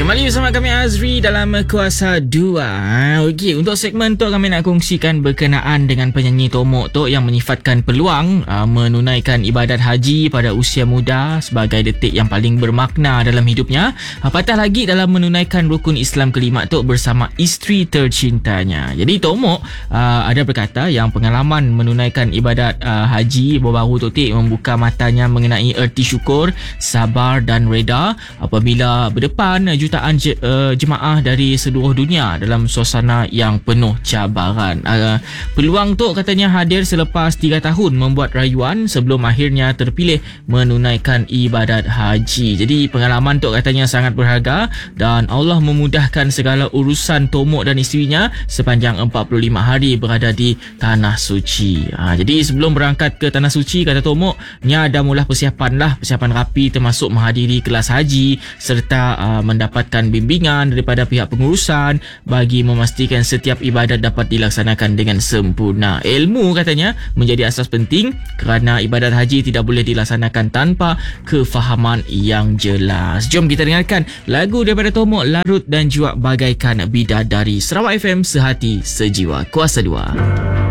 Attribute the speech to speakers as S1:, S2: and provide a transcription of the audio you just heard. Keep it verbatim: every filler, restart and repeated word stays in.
S1: Kembali bersama kami Azri dalam Kuasa dua. Okey, untuk segmen tu kami nak kongsikan berkenaan dengan penyanyi Tomok tu yang menyifatkan peluang uh, menunaikan ibadat haji pada usia muda sebagai detik yang paling bermakna dalam hidupnya. Uh, patah lagi dalam menunaikan rukun Islam kelima tu bersama isteri tercintanya. Jadi Tomok uh, ada berkata yang pengalaman menunaikan ibadat uh, haji baru-baru tu membuka matanya mengenai erti syukur, sabar dan reda apabila berdepan jutaan je, uh, jemaah dari seluruh dunia dalam suasana yang penuh cabaran. Uh, peluang tu katanya hadir selepas tiga tahun membuat rayuan sebelum akhirnya terpilih menunaikan ibadat haji. Jadi pengalaman tu katanya sangat berharga dan Allah memudahkan segala urusan Tomok dan isterinya sepanjang empat puluh lima hari berada di Tanah Suci. Uh, jadi sebelum berangkat ke Tanah Suci, kata Tomok, nya dah mula persiapan lah, persiapan rapi termasuk menghadiri kelas haji serta uh, mendapat dapatkan bimbingan daripada pihak pengurusan bagi memastikan setiap ibadat dapat dilaksanakan dengan sempurna. Ilmu katanya menjadi asas penting kerana ibadat haji tidak boleh dilaksanakan tanpa kefahaman yang jelas. Jom kita dengarkan lagu daripada Tomok, Larut dan Jua Bagaikan Bidadari. Sarawak F M, sehati sejiwa. Kuasa dua.